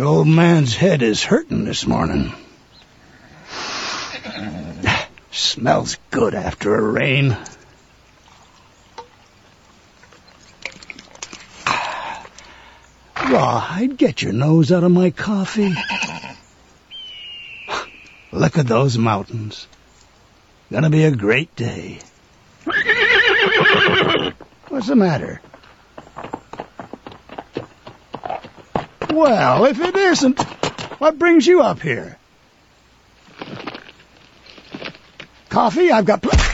The old man's head is hurting this morning. Smells good after a rain. Rawhide, get your nose out of my coffee. Look at those mountains. Gonna be a great day. What's the matter? Well, if it isn't, what brings you up here? Coffee? I've got